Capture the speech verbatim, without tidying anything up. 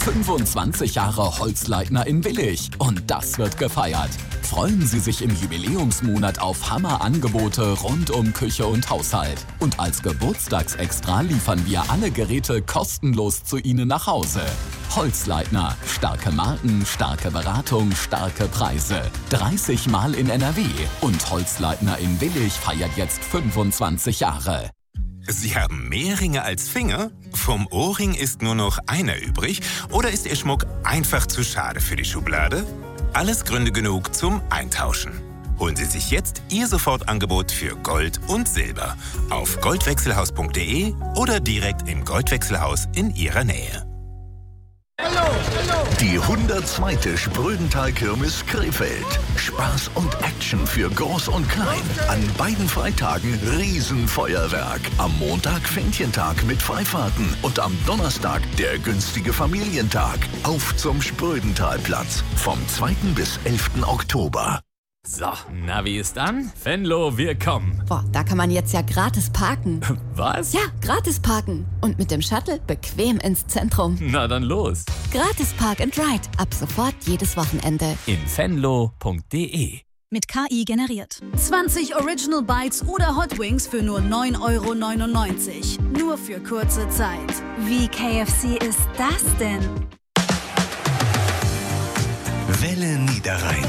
fünfundzwanzig Jahre Holzleitner in Willich. Und das wird gefeiert. Freuen Sie sich im Jubiläumsmonat auf Hammerangebote rund um Küche und Haushalt. Und als Geburtstagsextra liefern wir alle Geräte kostenlos zu Ihnen nach Hause. Holzleitner. Starke Marken, starke Beratung, starke Preise. dreißig Mal in N R W. Und Holzleitner in Willich feiert jetzt fünfundzwanzig Jahre. Sie haben mehr Ringe als Finger? Vom Ohrring ist nur noch einer übrig? Oder ist Ihr Schmuck einfach zu schade für die Schublade? Alles Gründe genug zum Eintauschen. Holen Sie sich jetzt Ihr Sofortangebot für Gold und Silber auf goldwechselhaus punkt de oder direkt im Goldwechselhaus in Ihrer Nähe. Die hundertzweite Sprödental-Kirmes Krefeld. Spaß und Action für Groß und Klein. An beiden Freitagen Riesenfeuerwerk. Am Montag Fähnchentag mit Freifahrten und am Donnerstag der günstige Familientag. Auf zum Sprödentalplatz vom zweiten bis elften Oktober. So, na, wie ist dann? Venlo, wir kommen. Boah, da kann man jetzt ja gratis parken. Was? Ja, gratis parken. Und mit dem Shuttle bequem ins Zentrum. Na dann los. Gratis Park and Ride. Ab sofort jedes Wochenende. In venlo punkt de. Mit K I generiert. zwanzig Original Bites oder Hot Wings für nur neun Euro neunundneunzig. Nur für kurze Zeit. Wie K F C ist das denn? Welle Niederrhein.